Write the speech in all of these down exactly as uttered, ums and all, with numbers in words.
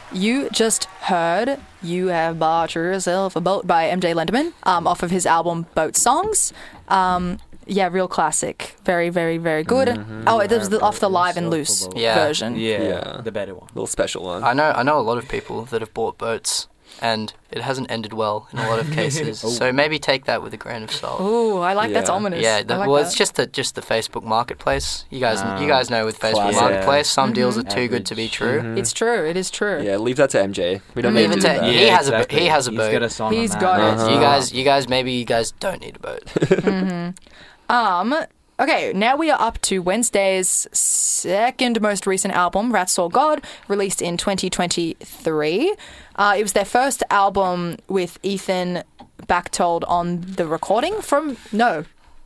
You just heard You Have Bought Yourself a Boat by M J Lenderman um, off of his album Boat Songs. Um, yeah, real classic. Very, very, very good. Mm-hmm. Oh, it was the, off the Live and Loose Yeah. version. Yeah, Yeah. the better one. Little special one. I know I know a lot of people that have bought boats, and it hasn't ended well in a lot of cases. So maybe take that with a grain of salt. Ooh, I like that's Yeah. ominous. Yeah, I the, like well, that. it's just the just the Facebook Marketplace. You guys, Ah, you guys know with Facebook classic. Marketplace, some Mm-hmm. deals are too good to be Average. true. Mhm. It's true. It is true. Yeah, leave that to M J. We don't Leave need it to to- do that. he Yeah, has a bo- exactly. he has a He's boat. got a song He's on got that. it. Uh-huh. You guys, you guys, maybe you guys don't need a boat. Um. Okay, now we are up to Wednesday's second most recent album, Rat Saw God, released in twenty twenty-three. Uh, it was their first album with Ethan Bachtold on the recording from... No.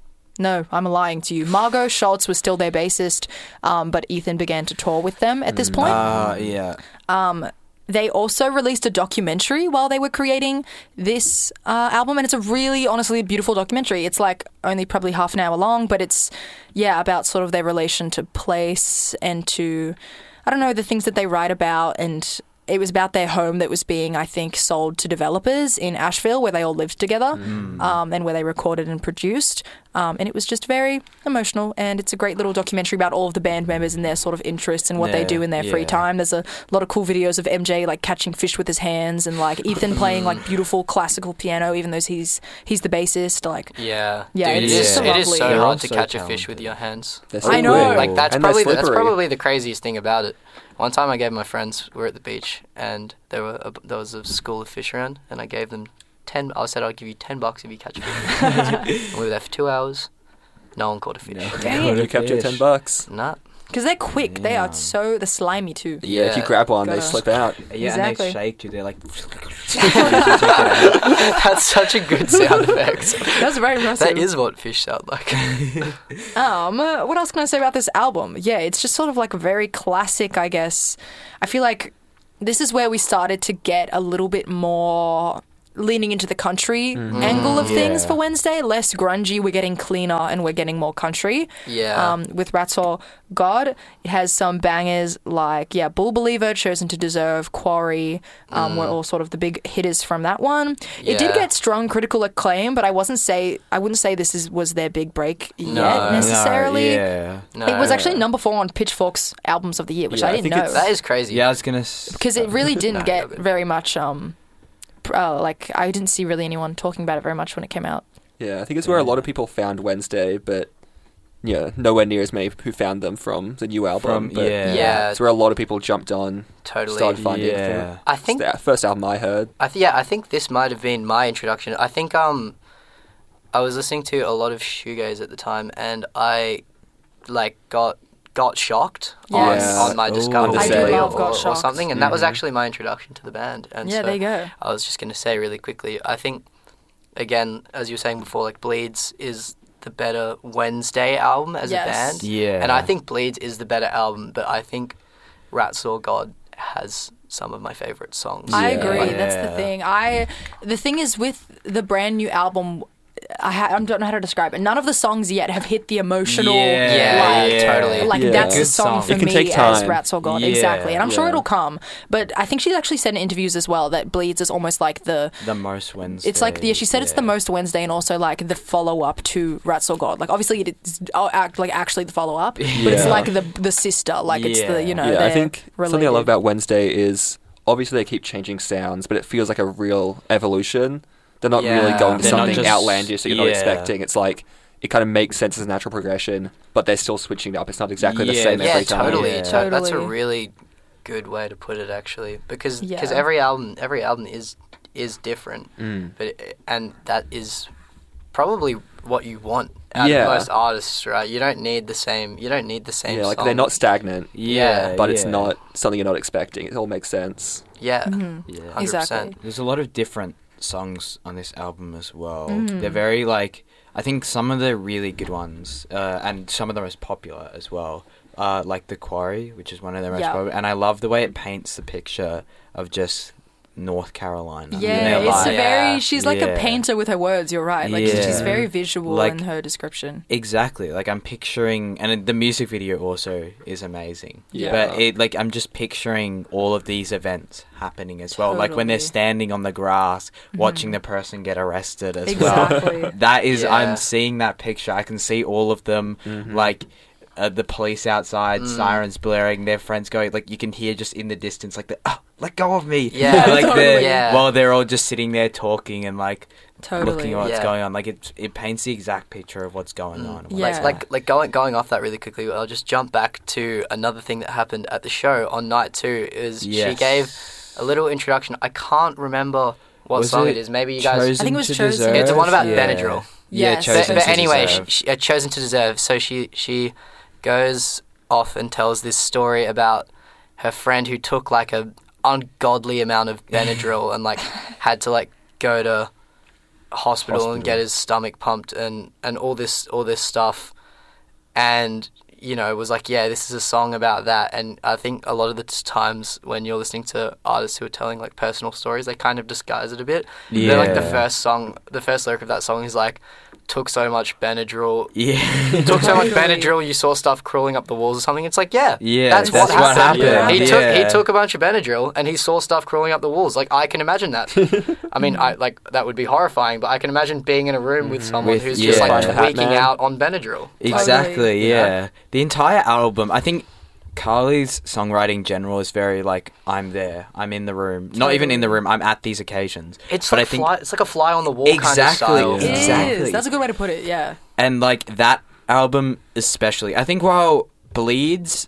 No, I'm lying to you. Margot Schultz was still their bassist, um, but Ethan began to tour with them at this point. Ah, yeah. They also released a documentary while they were creating this uh, album, and it's a really, honestly, beautiful documentary. It's like only probably half an hour long, but it's, yeah, about sort of their relation to place and to, I don't know, the things that they write about. And it was about their home that was being, I think, sold to developers in Asheville, where they all lived together, um, and where they recorded and produced. Um, and it was just very emotional, and it's a great little documentary about all of the band members and their sort of interests and what they Yeah, do in their free yeah. time. There's a lot of cool videos of M J like catching fish with his hands, and like Ethan playing like beautiful classical piano, even though he's he's the bassist. Like, Yeah, Yeah, Dude, it's it is. just It is lovely. so They're all hard to so catch a talented. fish with your hands. They're so I know. quick. Like that's And they're probably the, that's slippery. probably the craziest thing about it. One time I gave my friends, we were at the beach, and there were a, there was a school of fish around, and I gave them ten. I said I'll give you ten bucks if you catch a fish. And we were there for two hours. No one caught a fish. Dang it. You kept your ten bucks. Nah. because they're quick, they Yeah. are so they're slimy too. Yeah, if you Yeah. grab one, they Gotta- slip out. Yeah, Exactly. and they shake you. They're like... That's such a good sound effect. That's very impressive. That is what fish sound like. Um, uh, what else can I say about this album? Yeah, it's just sort of like a very classic, I guess. I feel like this is where we started to get a little bit more leaning into the country angle of things Yeah. for Wednesday. Less grungy, we're getting cleaner and we're getting more country. Yeah. Um, with Rat Saw God, it has some bangers like, yeah, Bull Believer, Chosen to Deserve, Quarry, um, were all sort of the big hitters from that one. It did Yeah. get strong critical acclaim, but I wasn't say I wouldn't say this is was their big break yet No. necessarily. No, yeah. no. It was actually number four on Pitchfork's albums of the year, which Yeah, I I didn't think know. it's- That is crazy. Yeah, I was gonna... s- Because it really didn't Nah, get no, but- very much, um, pr- uh, like, I didn't see really anyone talking about it very much when it came out. Yeah, I think it's where a lot of people found Wednesday, but yeah, nowhere near as many who found them from the new album. From, but yeah. Yeah, it's where a lot of people jumped on, totally. started finding it. Yeah. I It's think the first album I heard. I th- yeah, I think this might have been my introduction. I think um, I was listening to a lot of shoegaze at the time, and I like got got shocked Yes. on, on my Ooh. Discover I do or, love Got or Shocked. something, and that was Mhm. actually my introduction to the band. And yeah, so there you go. I was just going to say really quickly, I think, again, as you were saying before, like Bleeds is the better Wednesday album as Yes. a band. Yeah. And I think Bleeds is the better album, but I think Rat Saw God has some of my favourite songs. I Yeah. agree. That's the Yeah. thing. I the thing is with the brand new album, I, ha- I don't know how to describe it. None of the songs yet have hit the emotional. Yeah, Yeah, like, totally. Like Yeah. that's the Good song song. for It can me take as time. Rat Saw God. Yeah, Exactly, and I'm sure yeah. it'll come. But I think she's actually said in interviews as well that Bleeds is almost like the. The most Wednesday. It's like yeah, she said it's the yeah. most Wednesday and also like the follow up to Rat Saw God. Like obviously it's oh, act like actually the follow up, but it's Yeah. like the the sister. Like it's the you know. yeah, I they're think something I related. love about Wednesday is obviously they keep changing sounds, but it feels like a real evolution. They're not really Yeah. going to They're not something just- outlandish that you're not yeah. expecting. It's like it kind of makes sense as a natural progression, but they're still switching it up. It's not exactly the Yeah, same Yeah, every time. totally. Yeah. To- That's a Totally. really good way to put it, actually, because because Yeah. every album every album is is different, Mm. but it, and that is probably what you want out Yeah. of most artists, right? You don't need the same. You don't need the same. Yeah, like song. they're not stagnant, Yeah, but it's yeah. not something you're not expecting. It all makes sense. Yeah, Mhm. Yeah. hundred Exactly. percent. There's a lot of different songs on this album as well. Mhm. They're very like I think some of the really good ones, uh, and some of the most popular as well, uh, like The Quarry, which is one of their most Yeah. popular. And I love the way it paints the picture of just North Carolina. Yeah, And they're it's like- a very. Yeah. She's like a Yeah. painter with her words. You're right. Like Yeah. she's very visual Like- in her description. Exactly. Like I'm picturing, and the music video also is amazing. Yeah. But it, like, I'm just picturing all of these events happening as well. Like when they're Totally. standing on the grass, watching Mhm. the person get arrested as well. Exactly. That is, Yeah. I'm seeing that picture. I can see all of them. Mhm. Like. Uh, the police outside, Mm. sirens blaring, their friends going, like, you can hear just in the distance, like, the, oh, let go of me. Yeah, like, totally. they're- Yeah. while they're all just sitting there talking and, like, Totally. looking at what's Yeah. going on. Like, it, it paints the exact picture of what's going Mm. on. and Yeah. what's Like, like going going off that really quickly, I'll just jump back to another thing that happened at the show on night two. Is she Yes. gave a little introduction. I can't remember what Was song it it is. Maybe you guys. Chosen I think it was to Chosen. Deserve? It's the one about Yeah. Benadryl. Yeah, Yes. Chosen But, but to anyway, Deserve. she, she, uh, chosen to deserve. So she she goes off and tells this story about her friend who took like a ungodly amount of Benadryl and like had to like go to hospital, and Hospital. get his stomach pumped and and all this all this stuff, and you know, it was like, yeah, this is a song about that. And I think a lot of the t- times when you're listening to artists who are telling like personal stories, they kind of disguise it a bit. They're like the Yeah. first song, the first lyric of that song is like, took so much Benadryl, Yeah. took so much Totally. Benadryl, you saw stuff crawling up the walls or something. It's like, yeah, Yeah, that's, that's what what happened. happened. He Yeah. took he Yeah. took a bunch of Benadryl and he saw stuff crawling up the walls. Like, I can imagine that. I mean, I like that would be horrifying, but I can imagine being in a room with someone With- who's just yeah. like Like tweaking Batman. out on Benadryl. Exactly, Totally. yeah. Yeah. The entire album, I think Carly's songwriting in general is very like, I'm there, I'm in the room. Not even in the room, I'm at these occasions. It's But like I think fly, it's like a fly on the wall Exactly. kind of style. It is. Exactly. That's a good way to put it. Yeah. And like that album especially, I think while Bleeds,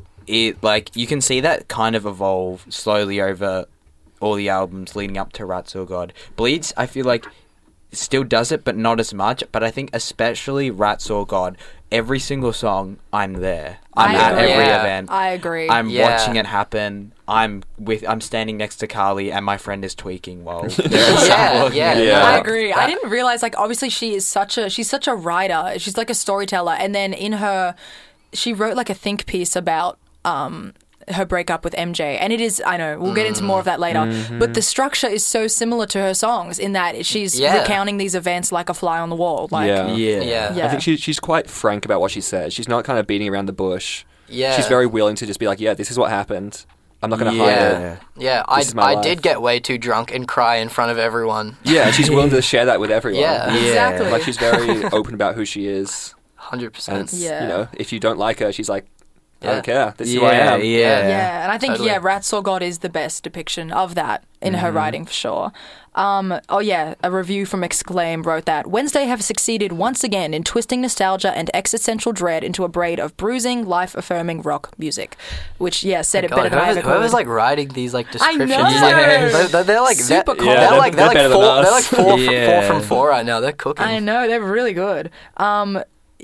it like you can see that kind of evolve slowly over all the albums leading up to Rats or God. Bleeds, I feel like still does it, but not as much. But I think especially Rats or God, every single song, I'm there. I'm I at agree. every Yeah. event. I agree. I'm Yeah. watching it happen. I'm with. I'm standing next to Carly, and my friend is tweaking while they're Yeah, walking yeah, in. Yeah. I no, agree. that- I didn't realize like obviously she is such a she's such a writer. She's like a storyteller, and then in her, she wrote like a think piece about um her breakup with M J, and it is I know we'll get into more of that later. Mm-hmm. But the structure is so similar to her songs in that she's Yeah. recounting these events like a fly on the wall. Like Yeah. Yeah. Yeah. Yeah. I think she, she's quite frank about what she says. She's not kind of beating around the bush. Yeah. She's very willing to just be like, yeah, this is what happened. I'm not going to hide it. Yeah. Yeah, I, This is my I life. did get way too drunk and cry in front of everyone. Yeah, and she's willing to share that with everyone. Yeah. Yeah. Exactly. Like, she's very open about who she is. one hundred And, percent. Yeah. you know, if you don't like her, she's like, I Yeah. don't care. This is who yeah, I am. Yeah. Yeah, and I think Totally. yeah, Rats or God is the best depiction of that in her Mm-hmm. writing for sure. Um, oh yeah, a review from Exclaim wrote that Wednesday have succeeded once again in twisting nostalgia and existential dread into a braid of bruising, life-affirming rock music, which yeah said it God, better than I whoever's, ever whoever's could. like writing these like I descriptions, know! like, they're, they're, they're like Super they're, cool. they're Yeah, like they're they're, like better than four, they're like us. four, Yeah. four from four right now. They're cooking. I know they're really good. Um,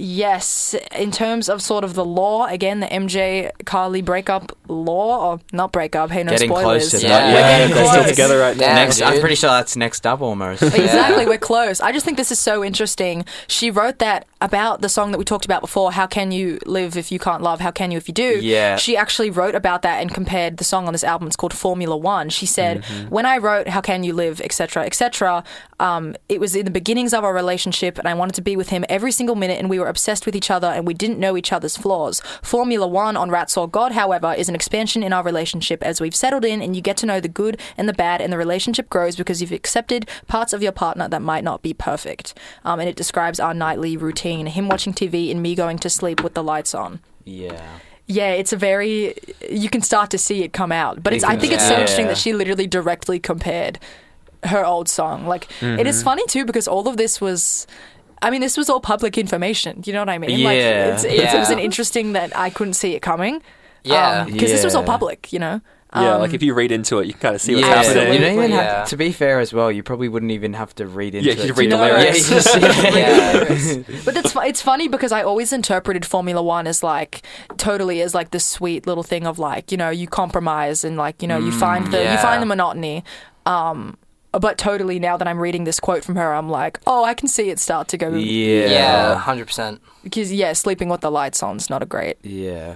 yes, in terms of sort of the law, again, the M J Carly breakup law, or not breakup. Hey, no Getting spoilers. close to Yeah. that. We're Yeah, getting they're still close. together right now. Yeah. Next, I'm dude. pretty sure that's next up almost. Exactly, Yeah. we're close. I just think this is so interesting. She wrote that about the song that we talked about before, How Can You Live If You Can't Love? How Can You If You Do? Yeah. She actually wrote about that and compared the song on this album. It's called Formula One. She said, when I wrote How Can You Live, et cetera, et cetera, um, it was in the beginnings of our relationship and I wanted to be with him every single minute and we were obsessed with each other and we didn't know each other's flaws. Formula One on Rats or God, however, is an expansion in our relationship as we've settled in and you get to know the good and the bad and the relationship grows because you've accepted parts of your partner that might not be perfect. Um, and it describes our nightly routine, him watching T V and me going to sleep with the lights on. Yeah. Yeah, it's a very you can start to see it come out. But it's I think it's so Yeah. interesting that she literally directly compared her old song. Like it is funny too because all of this was I mean, this was all public information. You know what I mean? Like Yeah. it's, it's, it was Yeah. an interesting that I couldn't see it coming. Yeah. Because this was all Yeah. public, you know? Yeah, Um, like if you read into it, you can kind of see what's Yeah, happening. you don't even Yeah. have to be fair as well. You probably wouldn't even have to read into Yeah, it. you to read the know- lyrics. Yeah, you just- Yeah. But it's fu- it's funny because I always interpreted Formula One as like totally as like this sweet little thing of like you know you compromise and like you know you find the you yeah. find the monotony. Um, but totally now that I'm reading this quote from her, I'm like, oh, I can see it start to go yeah. Yeah, one hundred percent. because yeah, sleeping with the lights on is not a great. Yeah.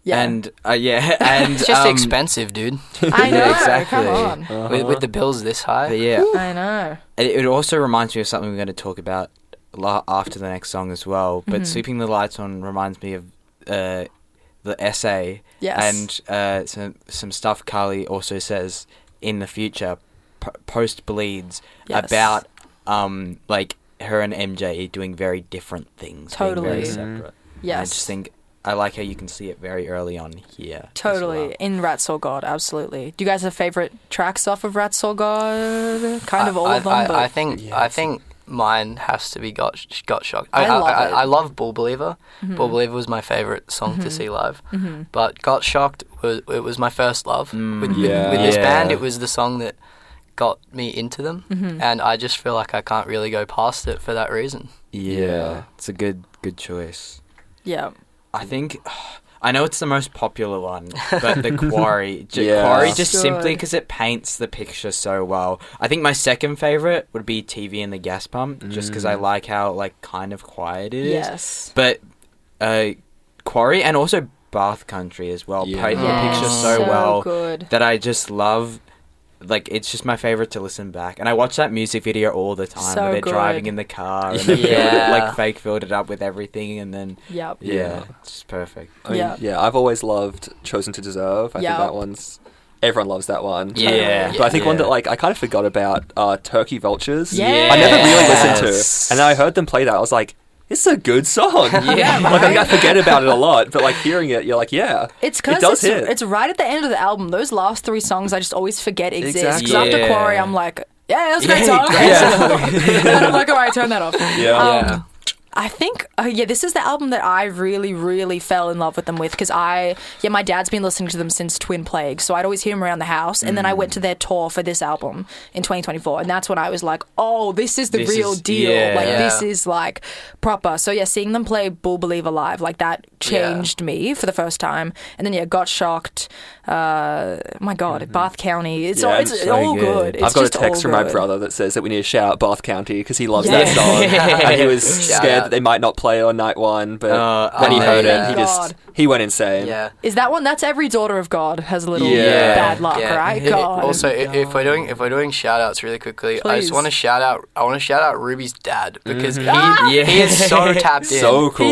Yeah. And uh, yeah, and It's just um, expensive, dude. I know. Yeah, exactly. Come on. Uh-huh. With, with the bills this high. But yeah, I know. it, it also reminds me of something we're going to talk about la- after the next song as well. But Mhm. Sweeping the Lights On reminds me of uh, the essay Yes. and uh, some some stuff Carly also says in the future, p- post Bleeds, Yes. about um like her and M J doing very different things, being very Totally. separate. Yes. And I just think I like how you can see it very early on here. as Totally. well. In Rat Saw God, absolutely. Do you guys have favourite tracks off of Rat Saw God? Kind of I, all I, of them, I, but I think Yeah, I it's- think mine has to be Got Got Shocked. I I, love I, it. I, I love Bull Believer. Mhm. Bull Believer was my favorite song to Mhm. see live. Mhm. But Got Shocked was it was my first love Mm, with, with- yeah. with this Yeah. band. It was the song that got me into them, Mhm. and I just feel like I can't really go past it for that reason. Yeah, Yeah. it's a good good choice. Yeah. I think I know it's the most popular one, but the Quarry, J- Yeah. Quarry just Good. simply because it paints the picture so well. I think my second favorite would be T V and the Gas Pump, just because I Mm. like how like kind of quiet it is. Yes. But uh, Quarry and also Bath Country as well Yeah. paint the Yeah. picture Mm. so, so well good. that I just love. Like, it's just my favorite to listen back, and I watch that music video all the time. So where they're good. driving in the car and they Yeah. filled it, like fake filled it up with everything, and then Yep. yeah, Yeah. it's just perfect. I mean, Yeah. yeah. I've always loved Chosen to Deserve. I Yeah. think that one's everyone loves that one. Yeah, But I think one yeah. that like I kind of forgot about uh, Turkey Vultures. Yes. I never really listened Yes. to, and then I heard them play that. I was like, "This is a good song." Yeah, like I think I right? forget about it a lot, but like hearing it, you're like, "Yeah, It's it because does it's, hit." it's right at the end of the album. Those last three songs I just always forget exist. Because Exactly. after Yeah. Quarry, I'm like, yeah, that's a great Yeah, song. great Yeah. And then I'm like, all right, turn that off. Yeah. Um, Yeah. I think, uh, yeah, this is the album that I really, really fell in love with them with because I, yeah, my dad's been listening to them since Twin Plague, so I'd always hear them around the house. And then I went to their tour for this album in twenty twenty-four, and that's when I was like, oh, this is the This real is- deal. yeah. Like, Yeah. this is like proper. So, yeah, seeing them play Bull Believer live, like, that changed me for the first time. And then, yeah, Got Shocked. Uh, my God, Bath County. It's, Yeah, all, it's it's so all good. good. It's I've got a just text all from my good. brother that says that we need to shout out Bath County because he loves Yes. that song, and he was Shout scared out. that they might not play on night one, but Uh, when he oh, heard yeah. it, he God. just he went insane. Yeah. Is that one? That's every daughter of God has a little Yeah. bad luck, Yeah. right? It- God. Also, i- if we're doing if we're doing shout outs really quickly, I Please. just want to shout out. I want to shout out Ruby's dad because Mhm. he Ah! Yeah. he is so tapped in. So cool.